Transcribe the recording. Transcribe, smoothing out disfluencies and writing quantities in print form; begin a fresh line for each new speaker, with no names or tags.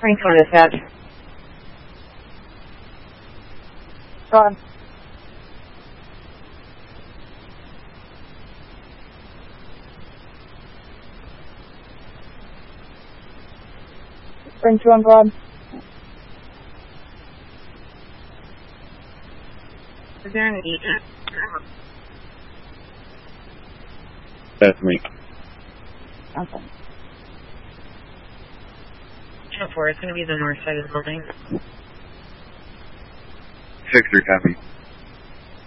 Franklin dispatch.
Go on. Spring 2 on Broad.
Is there an E?
That's me.
Okay.
204, it's going to be the north side of the building.
6-3 copy.